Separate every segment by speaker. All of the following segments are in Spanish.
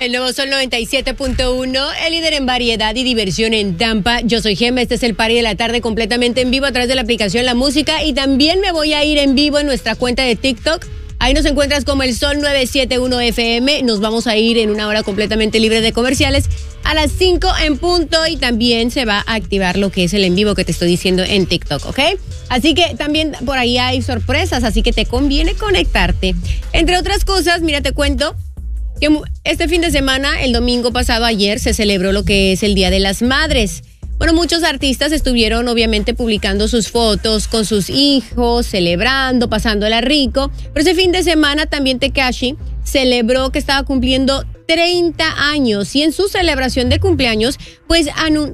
Speaker 1: El nuevo Sol 97.1, el líder en variedad y diversión en Tampa. Yo soy Gema, este es el party de la tarde completamente en vivo a través de la aplicación La Música. Y también me voy a ir en vivo en nuestra cuenta de TikTok. Ahí nos encuentras como el Sol 971 FM. Nos vamos a ir en una hora completamente libre de comerciales a las 5 en punto. Y también se va a activar lo que es el en vivo que te estoy diciendo en TikTok, ¿ok? Así que también por ahí hay sorpresas, así que te conviene conectarte. Entre otras cosas, mira, te cuento que este fin de semana, el domingo pasado, ayer, se celebró lo que es el Día de las Madres. Bueno, muchos artistas estuvieron obviamente publicando sus fotos con sus hijos, celebrando, pasándola rico. Pero ese fin de semana también Tekashi celebró que estaba cumpliendo 30 años. Y en su celebración de cumpleaños, pues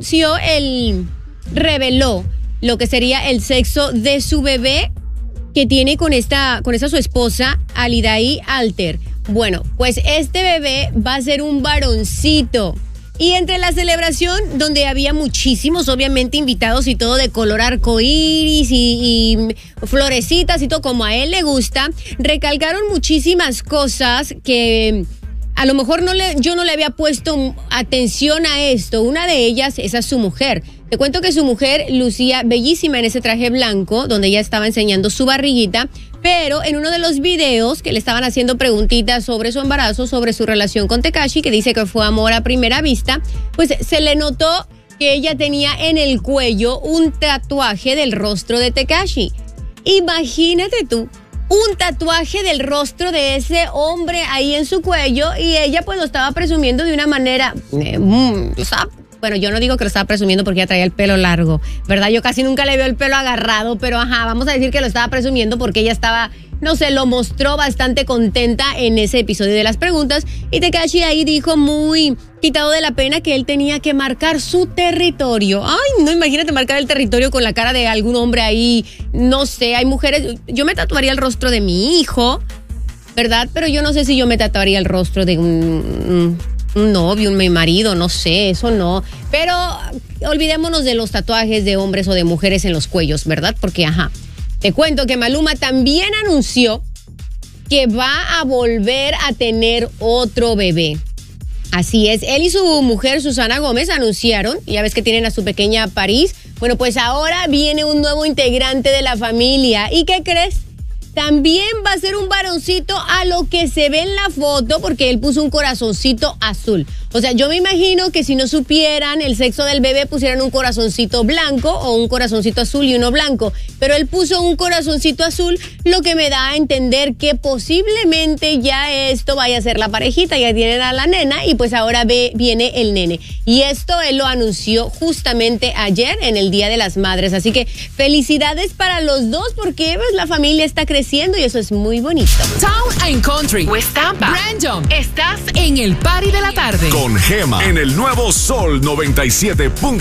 Speaker 1: reveló lo que sería el sexo de su bebé que tiene con esa su esposa, Alidai Alter. Bueno, pues este bebé va a ser un varoncito. Y entre la celebración, donde había muchísimos, obviamente, invitados y todo de color arcoíris y florecitas y todo como a él le gusta, recalcaron muchísimas cosas que a lo mejor yo no le había puesto atención a esto. Una de ellas es a su mujer. Te cuento que su mujer lucía bellísima en ese traje blanco, donde ella estaba enseñando su barriguita, pero en uno de los videos que le estaban haciendo preguntitas sobre su embarazo, sobre su relación con Tekashi, que dice que fue amor a primera vista, pues se le notó que ella tenía en el cuello un tatuaje del rostro de Tekashi. Imagínate tú, un tatuaje del rostro de ese hombre ahí en su cuello, y ella pues lo estaba presumiendo de una manera, bueno, yo no digo que lo estaba presumiendo porque ella traía el pelo largo, ¿verdad? Yo casi nunca le veo el pelo agarrado, pero vamos a decir que lo estaba presumiendo porque ella estaba, no sé, lo mostró bastante contenta en ese episodio de las preguntas. Y Tekashi ahí dijo muy quitado de la pena que él tenía que marcar su territorio. Ay, no, imagínate marcar el territorio con la cara de algún hombre ahí, no sé, hay mujeres, yo me tatuaría el rostro de mi hijo, ¿verdad? Pero yo no sé si yo me tatuaría el rostro de un novio, mi marido, no sé, eso no. Pero olvidémonos de los tatuajes de hombres o de mujeres en los cuellos, ¿verdad? Porque, te cuento que Maluma también anunció que va a volver a tener otro bebé. Así es, él y su mujer, Susana Gómez, anunciaron, ya ves que tienen a su pequeña París. Bueno, pues ahora viene un nuevo integrante de la familia. ¿Y qué crees? También va a ser un varoncito a lo que se ve en la foto, porque él puso un corazoncito azul. O sea, yo me imagino que si no supieran el sexo del bebé, pusieran un corazoncito blanco o un corazoncito azul y uno blanco. Pero él puso un corazoncito azul, lo que me da a entender que posiblemente ya esto vaya a ser la parejita. Ya tienen a la nena y pues ahora viene el nene. Y esto él lo anunció justamente ayer en el Día de las Madres. Así que felicidades para los dos, porque pues, la familia está creciendo y eso es muy bonito.
Speaker 2: Town and Country, West Tampa, Brandon, estás en el party de la tarde.
Speaker 3: Con Gema en el nuevo Sol 97.1.